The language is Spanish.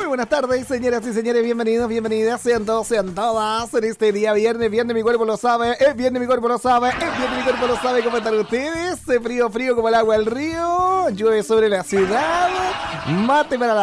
buenas tardes, señoras y señores, bienvenidos, bienvenidas, sean todos en este día viernes, mi cuerpo lo sabe, es viernes mi cuerpo lo sabe, ¿cómo están ustedes? Frío como el agua del río, llueve sobre la ciudad, mate para la